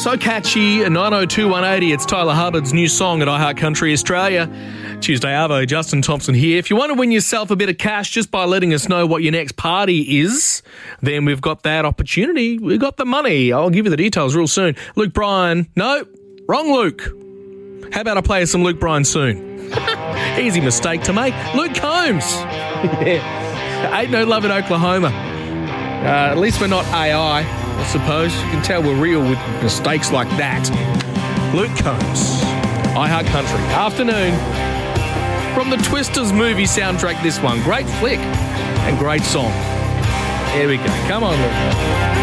So catchy. 902 180. It's Tyler Hubbard's new song at iHeart Country Australia. Tuesday Arvo, Justin Thompson here. If you want to win yourself a bit of cash just by letting us know what your next party is, then we've got that opportunity. We've got the money. I'll give you the details real soon. Luke Bryan. No, wrong Luke. How about I play you some Luke Bryan soon? Easy mistake to make. Luke Combs. Yeah. Ain't no love in Oklahoma. At least we're not AI, I suppose. You can tell we're real with mistakes like that. Luke Combs. iHeart Country. Afternoon. From the Twisters movie soundtrack, this one. Great flick and great song. Here we go. Come on, Luke.